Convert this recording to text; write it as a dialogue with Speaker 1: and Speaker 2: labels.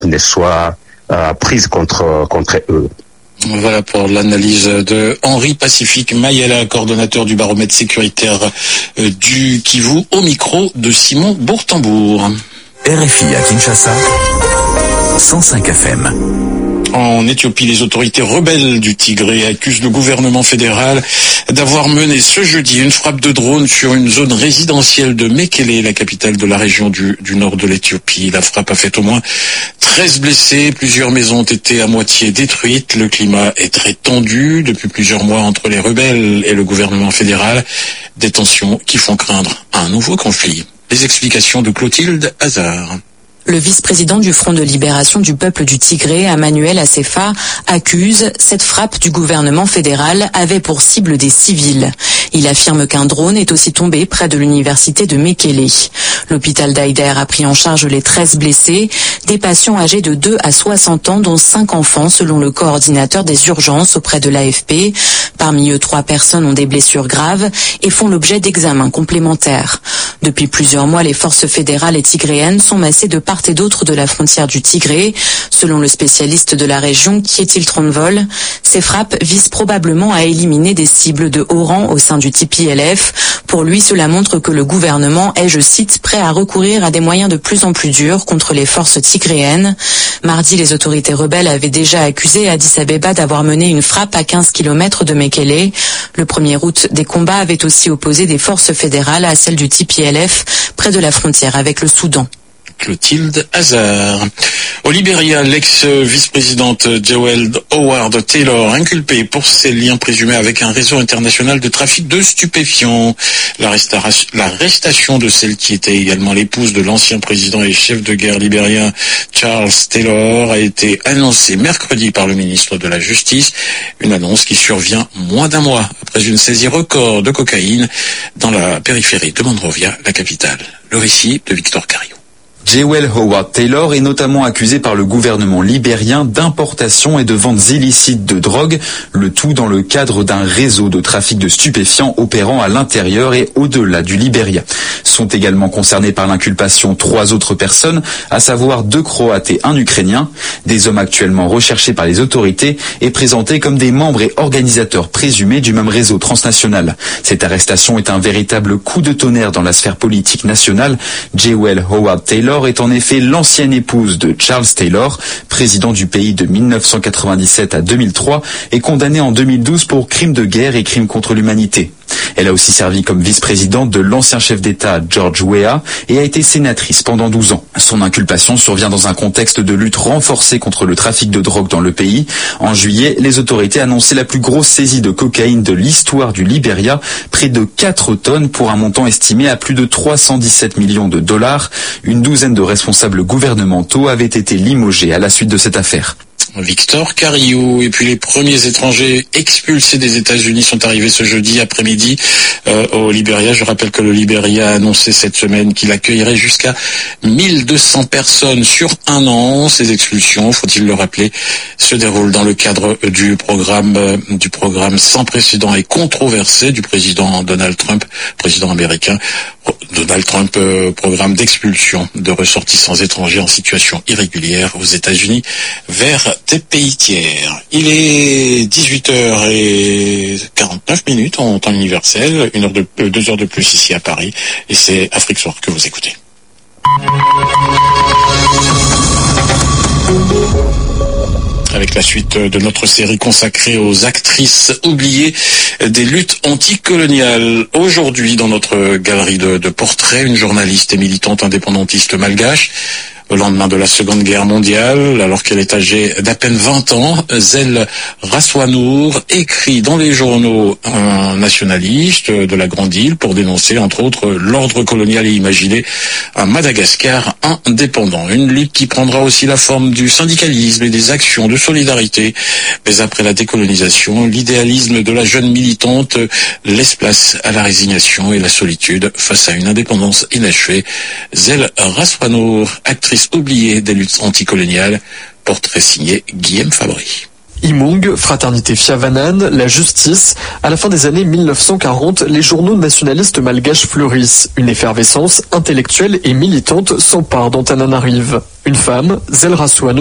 Speaker 1: ne soit prise contre eux.
Speaker 2: Voilà pour l'analyse de Henri Pacifique Mayela, coordonnateur du baromètre sécuritaire du Kivu, au micro de Simon Bourtambour.
Speaker 3: RFI à Kinshasa, 105 FM.
Speaker 2: En Éthiopie, les autorités rebelles du Tigré accusent le gouvernement fédéral d'avoir mené ce jeudi une frappe de drone sur une zone résidentielle de Mekele, la capitale de la région du nord de l'Éthiopie. La frappe a fait au moins 13 blessés, plusieurs maisons ont été à moitié détruites. Le climat est très tendu depuis plusieurs mois entre les rebelles et le gouvernement fédéral. Des tensions qui font craindre un nouveau conflit. Les explications de Clotilde Hazard.
Speaker 4: Le vice-président du Front de libération du peuple du Tigré, Emmanuel Assefa, accuse cette frappe du gouvernement fédéral avait pour cible des civils. Il affirme qu'un drone est aussi tombé près de l'université de Mekele. L'hôpital d'Aïder a pris en charge les 13 blessés, des patients âgés de 2 à 60 ans, dont 5 enfants, selon le coordinateur des urgences auprès de l'AFP. Parmi eux, 3 personnes ont des blessures graves et font l'objet d'examens complémentaires. Depuis plusieurs mois, les forces fédérales et tigréennes sont massées de part et d'autre de la frontière du Tigré. Selon le spécialiste de la région, Kjetil Tronvoll, ces frappes visent probablement à éliminer des cibles de haut rang au sein du TPLF. Pour lui, cela montre que le gouvernement est, je cite, prêt à recourir à des moyens de plus en plus durs contre les forces tigréennes. Mardi, les autorités rebelles avaient déjà accusé Addis Abeba d'avoir mené une frappe à 15 km de Mekele. Le 1er août, des combats avaient aussi opposé des forces fédérales à celles du TPLF près de la frontière avec le Soudan.
Speaker 2: Clotilde Hazard. Au Libéria, l'ex-vice-présidente Jewel Howard Taylor, inculpée pour ses liens présumés avec un réseau international de trafic de stupéfiants. L'arrestation de celle qui était également l'épouse de l'ancien président et chef de guerre libérien Charles Taylor a été annoncée mercredi par le ministre de la Justice. Une annonce qui survient moins d'un mois après une saisie record de cocaïne dans la périphérie de Monrovia, la capitale. Le récit de Victor Cario.
Speaker 5: Jewel Howard Taylor est notamment accusée par le gouvernement libérien d'importation et de ventes illicites de drogue, le tout dans le cadre d'un réseau de trafic de stupéfiants opérant à l'intérieur et au-delà du Libéria. Sont également concernés par l'inculpation 3 autres personnes, à savoir 2 Croates et 1 Ukrainien, des hommes actuellement recherchés par les autorités et présentés comme des membres et organisateurs présumés du même réseau transnational. Cette arrestation est un véritable coup de tonnerre dans la sphère politique nationale. Jewel Howard Taylor est en effet l'ancienne épouse de Charles Taylor, président du pays de 1997 à 2003 et condamnée en 2012 pour crimes de guerre et crimes contre l'humanité. Elle a aussi servi comme vice-présidente de l'ancien chef d'État George Weah et a été sénatrice pendant 12 ans. Son inculpation survient dans un contexte de lutte renforcée contre le trafic de drogue dans le pays. En juillet, les autorités annonçaient la plus grosse saisie de cocaïne de l'histoire du Libéria, près de 4 tonnes pour un montant estimé à plus de 317 millions de dollars. Une douzaine de responsables gouvernementaux avaient été limogés à la suite de cette affaire.
Speaker 2: Victor Cario. Et puis les premiers étrangers expulsés des États-Unis sont arrivés ce jeudi après-midi au Libéria. Je rappelle que le Libéria a annoncé cette semaine qu'il accueillerait jusqu'à 1200 personnes sur un an. Ces expulsions, faut-il le rappeler, se déroulent dans le cadre du programme sans précédent et controversé du président Donald Trump, président américain. Donald Trump, programme d'expulsion de ressortissants étrangers en situation irrégulière aux États-Unis vers des pays tiers. Il est 18h49 en temps universel, 2 heures de plus ici à Paris, et c'est Afrique Soir que vous écoutez. Avec la suite de notre série consacrée aux actrices oubliées des luttes anticoloniales. Aujourd'hui, dans notre galerie de portraits, une journaliste et militante indépendantiste malgache. Au lendemain de la Seconde Guerre mondiale, alors qu'elle est âgée d'à peine 20 ans, Zell Raswanour écrit dans les journaux nationalistes de la Grande Île pour dénoncer, entre autres, l'ordre colonial et imaginé un Madagascar indépendant. Une lutte qui prendra aussi la forme du syndicalisme et des actions de solidarité. Mais après la décolonisation, l'idéalisme de la jeune militante laisse place à la résignation et la solitude face à une indépendance inachevée. Zell Raswanour, actrice oubliée des luttes anticoloniales, portrait signé Guillaume Fabry.
Speaker 6: Imung, Fraternité Fiavanan, la justice. À la fin des années 1940, les journaux nationalistes malgaches fleurissent. Une effervescence intellectuelle et militante s'empare d'Antananarive. Une femme, Zelra Swanu,